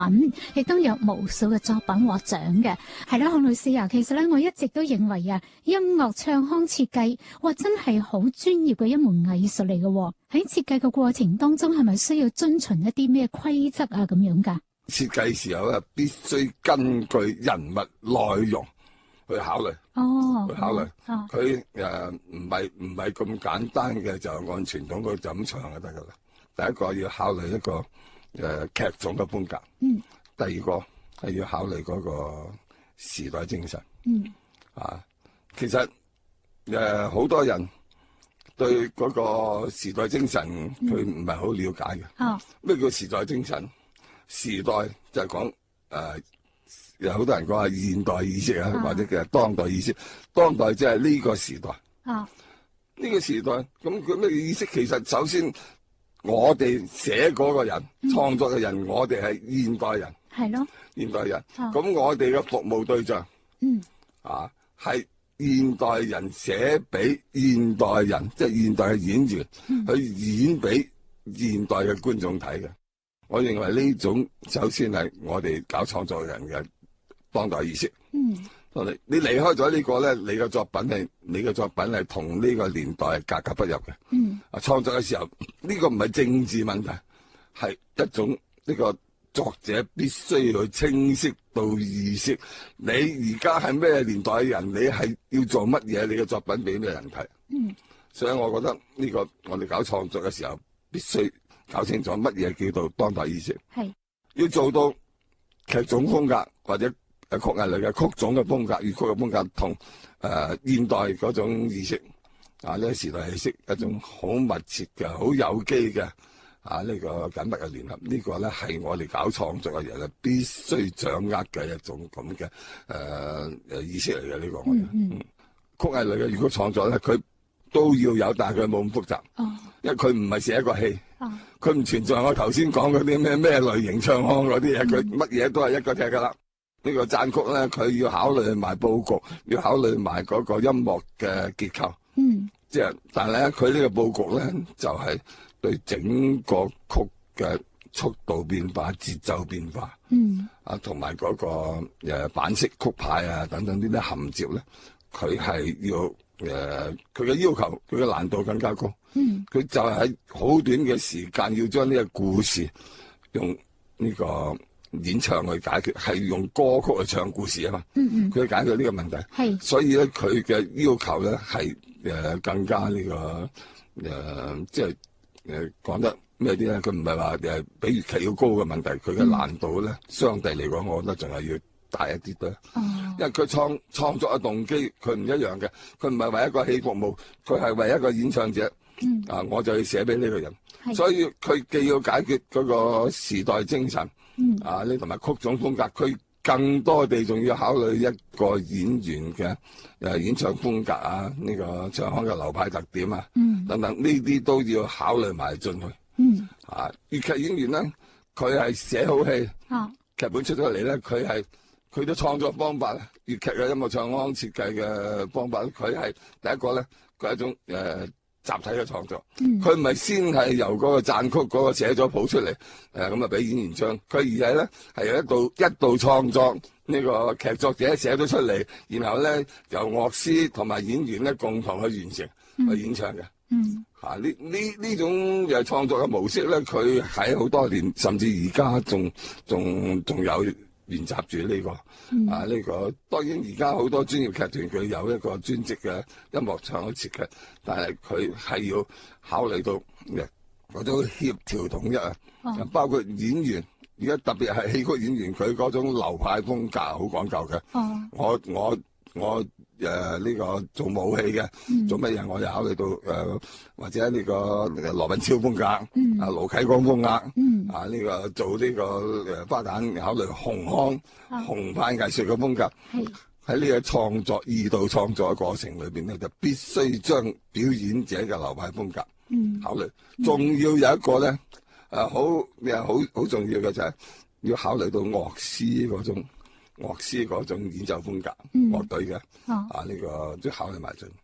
亦都有無數嘅作品獲獎嘅。係啦，孔老師啊，其實咧我一直都認為啊，音樂唱腔設計真係好專業嘅一門藝術嚟嘅。喺設計嘅過程當中，係咪需要遵循一啲咩規則啊咁樣噶？ 設計時候咧，必須根據人物內容去考慮。去考慮。佢唔係咁簡單嘅，就按傳統嗰就咁唱就得噶啦。第一個要考慮一個劇種嘅風格。第二個係要考慮嗰個時代精神。其實好多人對嗰個時代精神佢唔係好了解嘅。咩叫時代精神？時代就係講有好多人講係現代意識啊，或者叫當代意識。當代即係呢個時代。呢個時代咁佢咩意識？其實首先我哋寫嗰個人、創作嘅人，我哋係現代人。係咯，現代人。咁我哋嘅服務對象，係現代人寫俾現代人，即係現代嘅演員去演俾現代嘅觀眾睇嘅。我認為呢種首先係我哋搞創作人嘅當代意識。你離開咗呢個咧，你嘅作品係同呢個年代係格格不入嘅。創作嘅時候，呢個唔係政治問題，係一種呢個作者必須要清晰到意識。你而家係咩年代嘅人，你係要做乜嘢？你嘅作品俾咩人睇？所以我覺得呢個我哋搞創作嘅時候，必須搞清楚乜嘢叫做當代意識。要做到劇種風格或者曲藝類嘅曲種嘅風格、粵曲嘅風格同現代嗰種意識呢個時代意識一種好密切嘅、好有機嘅呢個緊密嘅聯合。呢個咧係我哋搞創作嘅人必須掌握嘅一種咁嘅意識嚟嘅。呢個我曲藝類嘅粵曲創作咧，佢都要有，但係佢冇咁複雜。因為佢唔係寫一個戲，佢唔存在我頭先講嗰啲咩類型唱腔嗰啲嘢，佢乜嘢都係一個踢噶啦。呢個讚曲咧，佢要考慮埋佈局，要考慮埋嗰個音樂嘅結構。即係，但係咧，佢呢個佈局咧，就係對整個曲嘅速度變化、節奏變化，同埋嗰個板式曲派啊等等呢啲銜接咧，佢係要佢嘅要求，佢嘅難度更加高。佢就係喺好短嘅時間要將呢個故事用呢個演唱去解決，係用歌曲去唱故事啊嘛。佢解決呢個問題，所以咧佢嘅要求咧係更加呢個即係講得咩啲咧？佢唔係話比粵劇要高嘅問題，佢嘅難度咧相對嚟講，我覺得仲係要大一啲多。因為佢創作嘅動機佢唔一樣嘅，佢唔係為一個戲服務，佢係為一個演唱者。我就要寫俾呢個人，所以佢既要解決嗰個時代精神，呢同埋曲種風格，佢更多地仲要考慮一個演員嘅演唱風格啊，呢個唱腔嘅流派特點啊，等等呢啲都要考慮埋進去。粵劇演員咧，佢係寫好戲，劇本出咗嚟咧，佢嘅創作方法，粵劇嘅音樂唱腔設計嘅方法，佢係第一個咧，佢係一種集體嘅創作，佢唔係先係由嗰個讚曲嗰個寫咗譜出嚟，咁啊俾演員唱，佢而係咧係由一度創作呢個劇作者寫咗出嚟，然後咧由樂師同埋演員咧共同去完成去演唱嘅。呢種創作嘅模式咧，佢喺好多年，甚至而家仲有沿襲住呢個。呢個當然而家好多專業劇團佢有一個專職嘅音樂唱腔設計，但係佢係要考慮到嗰種協調統一啊，包括演員，而家特別係戲曲演員，佢嗰種流派風格好講究嘅。我呢個做武戲嘅，做乜嘢我就考慮到或者呢個羅品超風格，盧啟光風格，呢個做呢個花旦考慮紅腔紅派藝術嘅風格。喺呢個創作二度創作嘅過程裏邊咧，就必須將表演者嘅流派風格考慮，仲要有一個咧好重要嘅就係要考慮到樂師嗰種演奏風格，樂隊嘅呢個都考慮埋盡。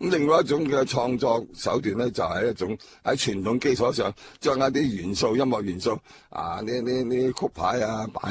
咁另外一種嘅創作手段咧，就係一種喺傳統基礎上將一啲元素、音樂元素啊，呢曲牌啊、